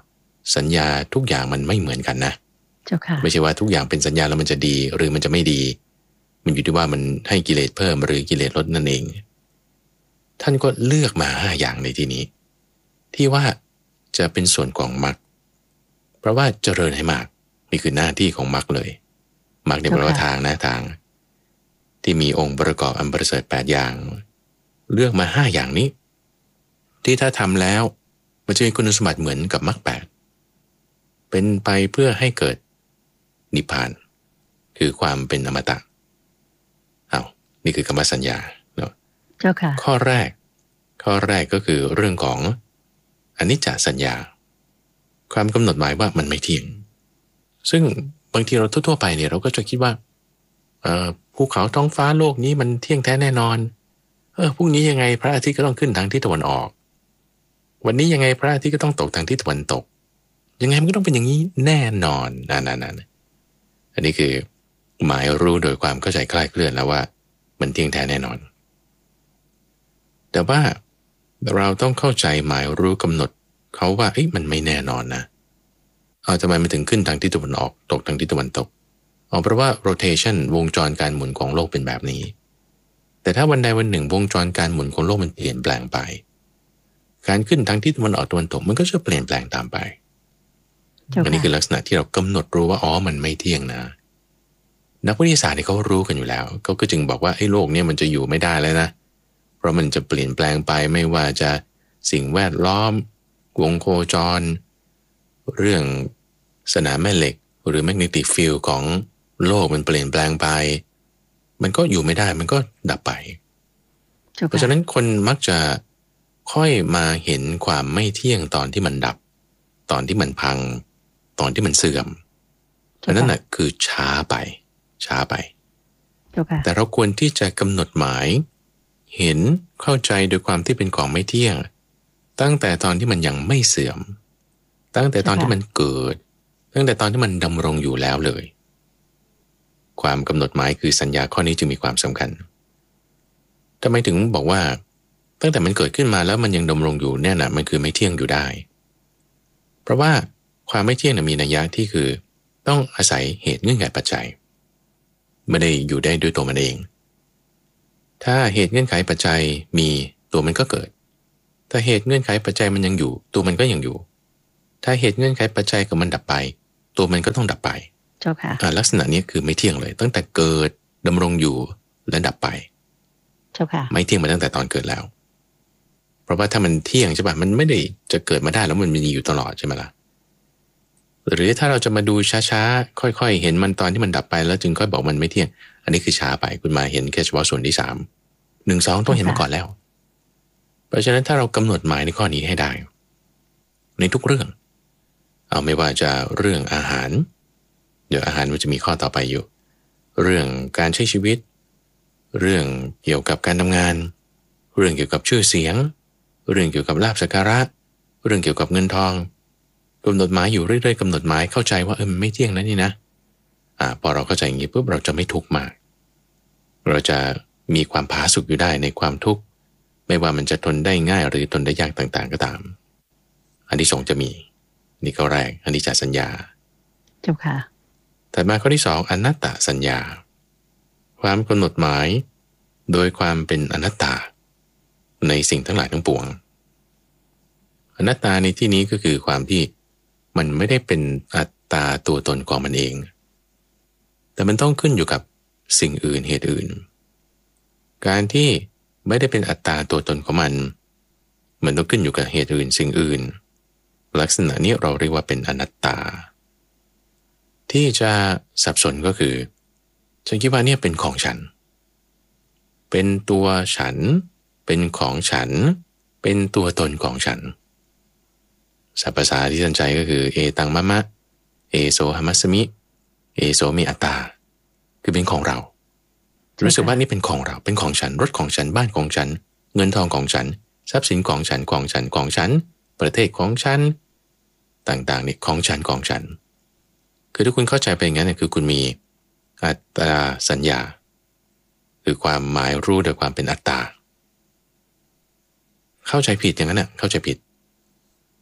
สัญญาทุกอย่างมันไม่เหมือนกันนะเจ้าค่ะไม่ใช่ว่าทุกอย่างเป็นสัญญาแล้วมันจะดีหรือมันจะไม่ดีมันอยู่ที่ว่ามันให้กิเลสเพิ่มหรือกิเลสลดนั่นเองท่านก็เลือกมาห้าอย่างในที่นี้ที่ว่าจะเป็นส่วนของมรรคเพราะว่าเจริญให้มากนี่คือหน้าที่ของมรรคเลยมรรคเนี่ยแปลว่าทางนะทางที่มีองค์ประกอบอันประเสริฐแปดอย่างเลือกมาห้าอย่างนี้ที่ถ้าทำแล้วมันจะมีคุณสมบัติเหมือนกับมรรคแปดเป็นไปเพื่อให้เกิดนิพพานคือความเป็นอมตะเอานี่คือกรรมสัญญาเนาะเจ้าค่ะข้อแรกข้อแรกก็คือเรื่องของอนิจจสัญญาความกำหนดหมายว่ามันไม่เที่ยงซึ่งบางทีเราทั่วๆไปเนี่ยเราก็จะคิดว่าเอ่อภูเขาท้องฟ้าโลกนี้มันเที่ยงแท้แน่นอนเออพรุ่งนี้ยังไงพระอาทิตย์ก็ต้องขึ้นทางทิศตะวันออกวันนี้ยังไงพระอาทิตย์ก็ต้องตกทางทิศตะวันตกยังไงมันก็ต้องเป็นอย่างนี้แน่นอนนั่นๆๆอันนี้คือหมายรู้โดยความเข้าใจคลาดเคลื่อนแล้วว่ามันเที่ยงแท้แน่นอนแต่ว่าเราต้องเข้าใจหมายรู้กำหนดเขาว่าเอ๊ะมันไม่แน่นอนนะเอาทำไมมันถึงขึ้นทางทิศตะวันออกตกทางทิศตะวันตกอ๋อเพราะว่า rotation วงจรการหมุนของโลกเป็นแบบนี้แต่ถ้าวันใดวันหนึ่งวงจรการหมุนของโลกมันเปลี่ยนแปลงไปการขึ้นทางทิศตะวันออกตะวันตกมันก็จะเปลี่ยนแปลงตามไปอันนี้คือลักษณะที่เรากำหนดรู้ว่าอ๋อมันไม่เที่ยงนะนักวิทยาศาสตร์เนี่ยเขารู้กันอยู่แล้วเขาก็จึงบอกว่าไอ้โลกเนี่ยมันจะอยู่ไม่ได้แล้วนะเพราะมันจะเปลี่ยนแปลงไปไม่ว่าจะสิ่งแวดล้อมวงโคจรเรื่องสนามแม่เหล็กหรือแมกเนติกฟิลด์ของโลกมันเปลี่ยนแปลงไปมันก็อยู่ไม่ได้มันก็ดับไปเพราะฉะนั้นคนมักจะค่อยมาเห็นความไม่เที่ยงตอนที่มันดับตอนที่มันพังตอนที่มันเสื่อมอันนั้นน่ะคือช้าไปช้าไปแต่เราควรที่จะกำหนดหมายเห็นเข้าใจโดยความที่เป็นของไม่เที่ยงตั้งแต่ตอนที่มันยังไม่เสื่อมตั้งแต่ตอนที่มันเกิดตั้งแต่ตอนที่มันดำรงอยู่แล้วเลยความกำหนดหมายคือสัญญาข้อนี้จึงมีความสำคัญทำไมถึงบอกว่าตั้งแต่มันเกิดขึ้นมาแล้วมันยังดำรงอยู่แน่น่ะมันคือไม่เที่ยงอยู่ได้เพราะว่าความไม่เที่ยงมีนัยยะที่คือต้องอาศัยเหตุเงื่อนไขปัจจัยไม่ได้อยู่ได้ด้วยตัวมันเองถ้าเหตุเงื่อนไขปัจจัยมีตัวมันก็เกิดถ้าเหตุเงื่อนไขปัจจัยมันยังอยู่ตัวมันก็ยังอยู่ถ้าเหตุเงื่อนไขปัจจัยกับมันดับไปตัวมันก็ต้องดับไปเจ้าค่ะลักษณะนี้คือไม่เที่ยงเลยตั้งแต่เกิดดำรงอยู่และดับไปเจ้าค่ะไม่เที่ยงมาตั้งแต่ตอนเกิดแล้วเพราะว่าถ้ามันเที่ยงใช่ป่ะมันไม่ได้จะเกิดมาได้แล้วมันมีอยู่ตลอดใช่ไหมล่ะหรือถ้าเราจะมาดูช้าๆค่อยๆเห็นมันตอนที่มันดับไปแล้วจึงค่อยบอกมันไม่เที่ยงอันนี้คือช้าไปคุณมาเห็นแค่เฉพาะส่วนที่สามหนึ่งสองต้องเห็นมาก่อนแล้วเพราะฉะนั้นถ้าเรากำหนดหมายในข้อนี้ให้ได้ในทุกเรื่องเอาไม่ว่าจะเรื่องอาหารเดี๋ยวอาหารมันจะมีข้อต่อไปอยู่เรื่องการใช้ชีวิตเรื่องเกี่ยวกับการทำงานเรื่องเกี่ยวกับชื่อเสียงเรื่องเกี่ยวกับลาภสักการะเรื่องเกี่ยวกับเงินทองกำหนดหมายอยู่เรื่อยๆกำหนดหมายเข้าใจว่าเออมันไม่เที่ยงนะนี่นะอ่าพอเราเข้าใจอย่างนี้ปุ๊บเราจะไม่ทุกข์มากเราจะมีความผาสุกอยู่ได้ในความทุกข์ไม่ว่ามันจะทนได้ง่ายหรือทนได้ยากต่างๆก็ตามอันที่สองจะมีนี่ข้อแรกอนิจจสัญญาเจ้าค่ะถัดมาข้อที่สองอนัตตสัญญาความกำหนดหมายโดยความเป็นอนัตตาในสิ่งทั้งหลายทั้งปวงอนัตตาในที่นี้ก็คือความที่มันไม่ได้เป็นอัตตาตัวตนของมันเองแต่มันต้องขึ้นอยู่กับสิ่งอื่นเหตุอื่นการที่ไม่ได้เป็นอัตตาตัวตนของมันมันต้องขึ้นอยู่กับเหตุอื่นสิ่งอื่นลักษณะนี้เราเรียกว่าเป็นอนัตตาที่จะสับสนก็คือฉันคิดว่าเนี่ยเป็นของฉันเป็นตัวฉันเป็นของฉันเป็นตัวตนของฉันศัพท์ภาษาที่ท่านใช้ก็คือเอตังมะมะเอโสหมัสมิเอโสมิอัตตาคือเป็นของเรารู้สึกว่านี่เป็นของเราเป็นของฉันรถของฉันบ้านของฉันเงินทองของฉันทรัพย์สินของฉันของฉันของฉันประเทศของฉันต่างๆนี่ของฉันของฉันคือถ้าคุณเข้าใจไปอย่างนั้นเนี่ยคือคุณมีอัตตาสัญญาคือความหมายรู้โดยความเป็นอัตตาเข้าใจผิดอย่างนั้นน่ะเข้าใจผิด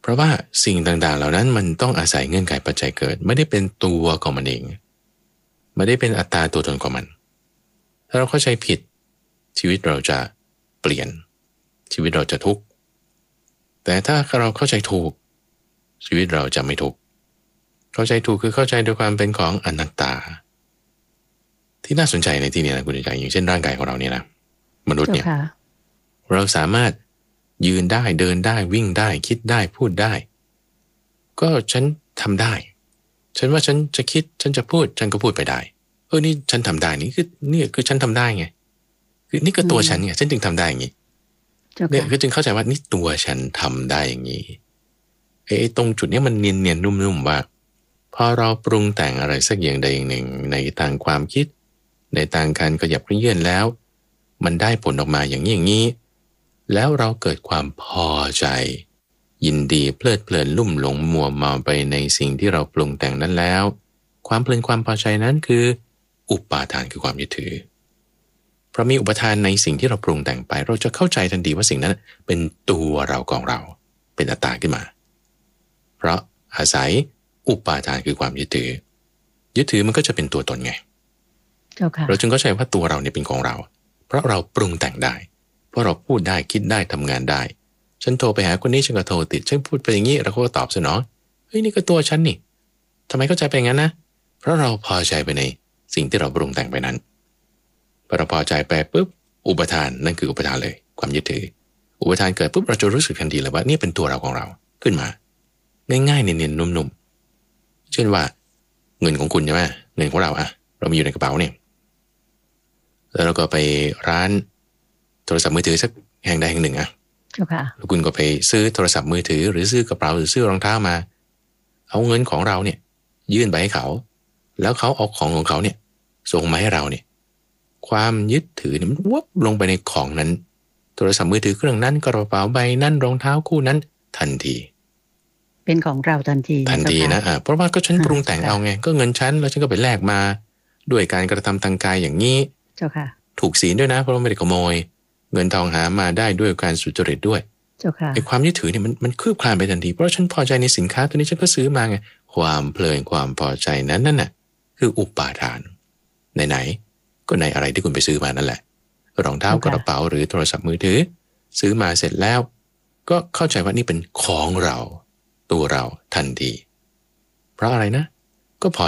เพราะว่าสิ่งต่างๆเหล่านั้นมันต้องอาศัยเงื่อนไขปัจจัยเกิดไม่ได้เป็นตัวของมันเองไม่ได้เป็นอัตตาตัวตนของมันถ้าเราเข้าใจผิดชีวิตเราจะเปลี่ยนชีวิตเราจะทุกข์แต่ถ้าเราเข้าใจถูกชีวิตเราจะไม่ทุกข์เข้าใจถูกคือเข้าใจโดยความเป็นของอนัตตาที่น่าสนใจในที่นี้นะคุณใจอย่างเช่นร่างกายของเราเนี่ยนะมนุษย์เนี่ยเราสามารถยืนได้เดินได้วิ่งได้คิดได้พูดได้ก็ฉันทำได้ฉันว่าฉันจะคิดฉันจะพูดฉันก็พูดไปได้เออนี่ฉันทำได้นี่คือนี่คือฉันทำได้ไงคือนี่ก็ตัวฉันไงฉันจึงทำได้อย่างนี้เนี่ยคือจึงเข้าใจว่านี่ตัวฉันทำได้อย่างนี้ไอ้ตรงจุดนี้มันเนียนๆนุ่มๆว่าพอเราปรุงแต่งอะไรสักอย่างใดอย่างหนึ่งในทางความคิดในทางการขยับเขยื้อนแล้วมันได้ผลออกมาอย่างนี้อย่างนี้แล้วเราเกิดความพอใจยินดีเพลิดเพลินลุ่มหลงมัวเมาไปในสิ่งที่เราปรุงแต่งนั้นแล้วความเพลินความพอใจนั้นคืออุปาทานคือความยึดถือเพราะมีอุปทานในสิ่งที่เราปรุงแต่งไปเราจะเข้าใจทันทีว่าสิ่งนั้นเป็นตัวเราของเราเป็นอัตตาขึ้นมาเพราะอาศัยอุปาทานคือความยึดถือยึดถือมันก็จะเป็นตัวตนไงเราจึงเข้าใจว่าตัวเราเนี่ยเป็นของเราเพราะเราปรุงแต่งได้เพราะเราพูดได้คิดได้ทำงานได้ฉันโทรไปหาคนนี้ฉันก็โทรติดฉันพูดไปอย่างนี้เราก็ตอบสนองเฮ้ยนี่ก็ตัวฉันนี่ทำไมเข้าใจไปงั้นนะเพราะเราพอใจไปในสิ่งที่เราปรุงแต่งไปนั้นพอเราพอใจไปปุ๊บอุปทานนั่นคืออุปทานเลยความยึดถืออุปทานเกิดปุ๊บเราจะรู้สึกทันทีเลยว่านี่เป็นตัวเราของเราขึ้นมาง่ายๆเนียนๆนุ่มๆเช่นว่าเงินของคุณใช่ไหมเงินของเราอะเรามีอยู่ในกระเป๋าเนี่ยแล้วเราก็ไปร้านโทรศัพท์มือถือสักแห่งใดแห่งหนึ่งอะแล้วคุณก็ไปซื้อโทรศัพท์มือถือหรือซื้อกระเป๋าหรือซื้อรองเท้ามาเอาเงินของเราเนี่ยยื่นไปให้เขาแล้วเขาเอาของของเขาเนี่ยส่งมาให้เราเนี่ยความยึดถือเนี่ยมันวับลงไปในของนั้นโทรศัพท์มือถือเครื่องนั้นกระเป๋าใบนั้นรองเท้าคู่นั้นทันทีเป็นของเราทันทีทันทีนะอ่ะเพราะว่าก็ฉันปรุงแต่งเอาไงก็เงินฉันแล้วฉันก็ไปแลกมาด้วยการกระทำทางกายอย่างนี้เจ้าค่ะถูกศีลด้วยนะเพราะไม่ได้ขโมยเงินทองหามาได้ด้วยการสุจริตด้วยเจ้าค่ะไอ้ความยึดถือเนี่ยมันมันคืบคลานไปทันทีเพราะฉันพอใจในสินค้าตัวนี้ฉันก็ซื้อมาไงความเพลินความพอใจนั้นนั่นน่ะคืออุปาทานไหนๆก็ในอะไรที่คุณไปซื้อมานั่นแหละรองเท้ากระเป๋าหรือโทรศัพท์มือถือซื้อมาเสร็จแล้วก็เข้าใจว่านี่เป็นของเราตัวเราทันทีเพราะอะไรนะ